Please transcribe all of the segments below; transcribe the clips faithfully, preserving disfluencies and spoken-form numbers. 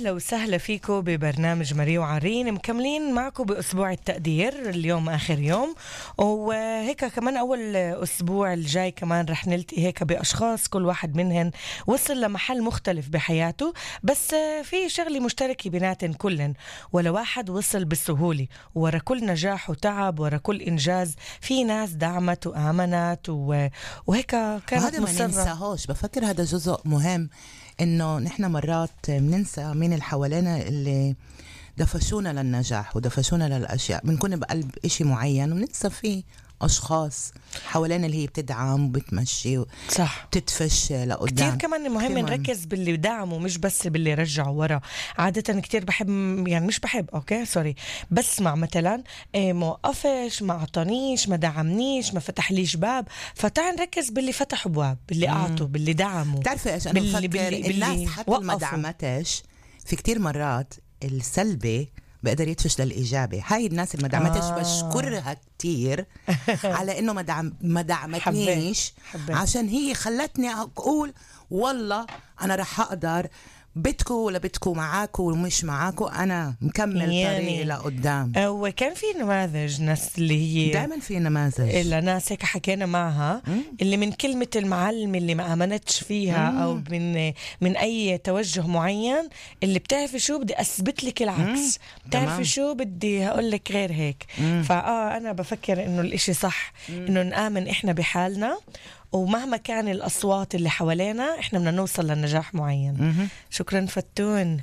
أهلا وسهلا فيكم ببرنامج مريم وعرين، مكملين معكم بأسبوع التقدير. اليوم آخر يوم، وهيك كمان أول أسبوع الجاي كمان رح نلتقي هيك بأشخاص كل واحد منهن وصل لمحل مختلف بحياته، بس في شغلة مشتركة بيناتن كلن، ولا واحد وصل بالسهولة. ورا كل نجاح وتعب، ورا كل إنجاز في ناس دعمت وآمنت و... وهيك كانت هذا ما مصرة. ننساهوش، بفكر هذا جزء مهم، إنه نحن مرات بننسى مين اللي حوالينا اللي دفشونا للنجاح ودفشونا للأشياء. بنكون بقلب إشي معين وننسى فيه أشخاص حوالينا اللي هي بتدعم وبتمشي صح، وتدفش لقدام. كتير كمان مهم نركز باللي دعموا مش بس باللي رجعوا ورا. عادة كتير بحب، يعني مش بحب اوكي سوري بسمع مثلا إيه موقفش، ما عطانيش، ما دعمنيش، ما فتحليش باب. فتعال نركز باللي فتحوا بواب، باللي اعطوا، باللي دعموا. بتعرفي ايش انا باللي بفكر؟ باللي الناس باللي حتى ما وقفوا. دعمتش في كتير مرات السلبي بقدر يدفش للإيجابي. هاي الناس اللي ما دعمتش آه. بشكرها كتير على إنه ما دعم ما دعمتنيش، حبيت. عشان هي خلتني أقول والله أنا رح أقدر، بدكو ولا بدكو معاكو ومش معاكو، أنا مكمل يعني طريقي لقدام. وكان في نماذج ناس اللي هي دائما في نماذج إلا ناس هيك حكينا معها مم. اللي من كلمة المعلم اللي ما آمنتش فيها مم. أو من من أي توجه معين، اللي بتعرفي شو بدي أثبت لك العكس، بتعرفي شو بدي هقول لك غير هيك. فآه أنا بفكر إنه الإشي صح، إنه نآمن إحنا بحالنا، ومهما كان الأصوات اللي حوالينا إحنا بدنا نوصل لنجاح معين. مم. شكرا فتون.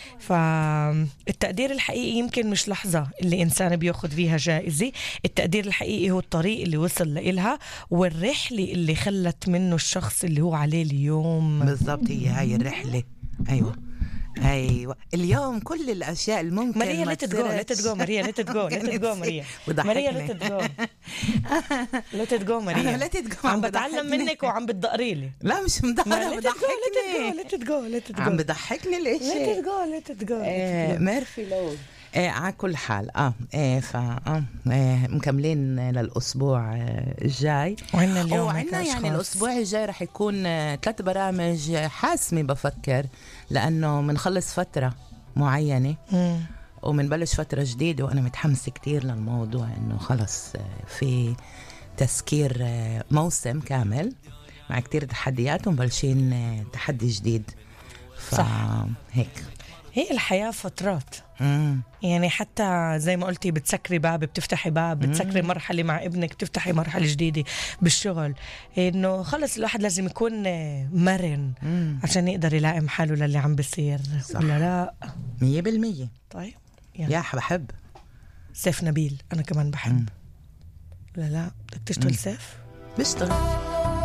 فالتقدير الحقيقي يمكن مش لحظة اللي إنسان بياخد فيها جائزة، التقدير الحقيقي هو الطريق اللي وصل لإلها والرحلة اللي خلت منه الشخص اللي هو عليه اليوم. بالضبط، هي هاي الرحلة. أيوة أيوة، اليوم كل الأشياء الممكن ماريا ما لا تتجو لا تتجو ماريا لا تتجو لا تتجو ماريا ماريا لا تتجو لا تتجو ماريا لا تتجو. عم بتعلم منك وعم بتدقريلي. لا مش مضحكة، لا تتجو لا تتجو لا تتجو عم بضحكني الاشي. لا تتجو لا تتجو آه ميرفي لود. آه على كل حال اه, آه فا آه, آه مكملين للأسبوع آه الجاي، وعنا اليوم وعنا يعني الأسبوع الجاي رح يكون آه ثلاث برامج حاسمة بفكر، لأنه منخلص فترة معينة مم. ومنبلش فترة جديدة، وأنا متحمسة كتير للموضوع، إنه خلص آه في تسكير آه موسم كامل مع كتير تحديات ومبلشين آه تحدي جديد. فهيك هي الحياة فترات. مم. يعني حتى زي ما قلتي بتسكري باب بتفتحي باب، بتسكري مم. مرحلة مع ابنك بتفتحي مرحلة جديدة بالشغل. إنه خلص الواحد لازم يكون مرن مم. عشان يقدر يلائم حاله للي عم بيصير. صح. ولا لا؟ مية بالمية. طيب يا بحب سيف نبيل، أنا كمان بحب. مم. لا لا بدك تشتغل سيف؟ بشتغل.